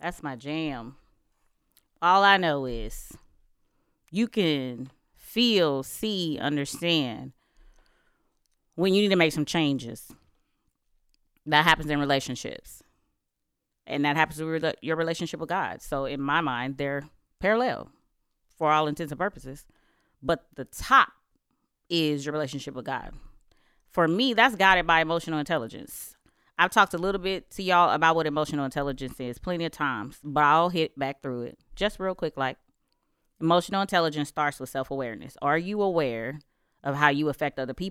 That's my jam. All I know is you can feel, see, understand when you need to make some changes. That happens in relationships. And that happens with your relationship with God. So in my mind, they're parallel for all intents and purposes. But the top is your relationship with God. For me, that's guided by emotional intelligence. I've talked a little bit to y'all about what emotional intelligence is plenty of times, but I'll hit back through it just real quick. Like, emotional intelligence starts with self-awareness. Are you aware of how you affect other people?